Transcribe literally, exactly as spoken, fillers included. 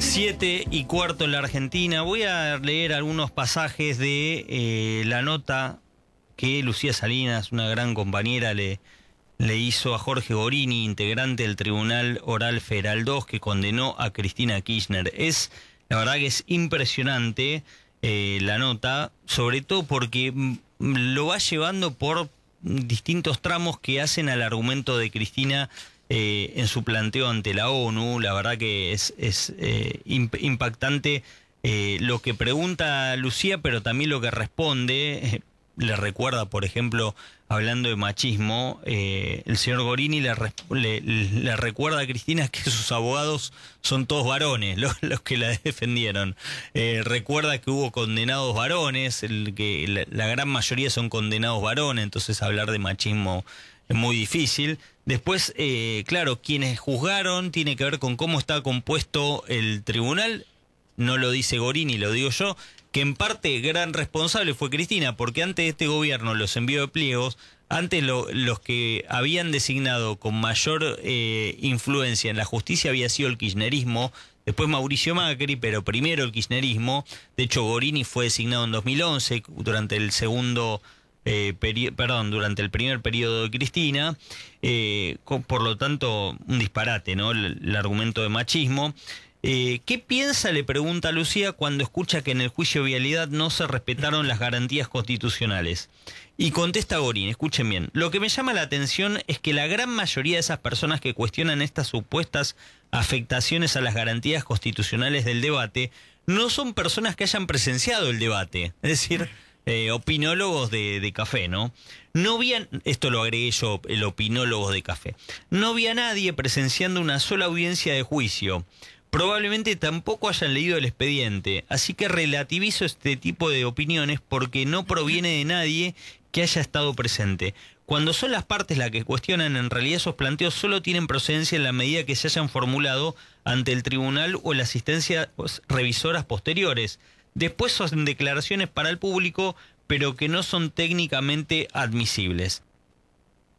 Siete y cuarto en la Argentina. Voy a leer algunos pasajes de eh, la nota que Lucía Salinas, una gran compañera, le, le hizo a Jorge Gorini, integrante del Tribunal Oral Federal dos, que condenó a Cristina Kirchner. Es, la verdad que es impresionante eh, la nota, sobre todo porque lo va llevando por distintos tramos que hacen al argumento de Cristina Eh, en su planteo ante la ONU. La verdad que es, es eh, imp impactante eh, lo que pregunta Lucía, pero también lo que responde. Eh, le recuerda, por ejemplo, hablando de machismo, eh, el señor Gorini le, le, le recuerda a Cristina que sus abogados son todos varones, los, los que la defendieron. Eh, recuerda que hubo condenados varones, el, que la, la gran mayoría son condenados varones, entonces hablar de machismo es muy difícil. Después, eh, claro, quienes juzgaron tiene que ver con cómo está compuesto el tribunal. No lo dice Gorini, lo digo yo, que en parte gran responsable fue Cristina, porque antes de este gobierno, los envíos de pliegos, antes lo, los que habían designado con mayor eh, influencia en la justicia había sido el kirchnerismo, después Mauricio Macri, pero primero el kirchnerismo. De hecho, Gorini fue designado en dos mil once, durante el segundo... Eh, perdón, durante el primer periodo de Cristina, eh, con, por lo tanto, un disparate, ¿no? El, el argumento de machismo. Eh, ¿Qué piensa, le pregunta Lucía, cuando escucha que en el juicio de vialidad no se respetaron las garantías constitucionales? Y contesta Gorini, escuchen bien: lo que me llama la atención es que la gran mayoría de esas personas que cuestionan estas supuestas afectaciones a las garantías constitucionales del debate no son personas que hayan presenciado el debate, es decir, Eh, opinólogos de, de café, ¿no? No vi a, esto lo agregué yo, el opinólogo de café. No vi a nadie presenciando una sola audiencia de juicio. Probablemente tampoco hayan leído el expediente, así que relativizo este tipo de opiniones porque no proviene de nadie que haya estado presente. Cuando son las partes las que cuestionan, en realidad esos planteos solo tienen procedencia en la medida que se hayan formulado ante el tribunal o en las asistencias revisoras posteriores. Después son declaraciones para el público, pero que no son técnicamente admisibles.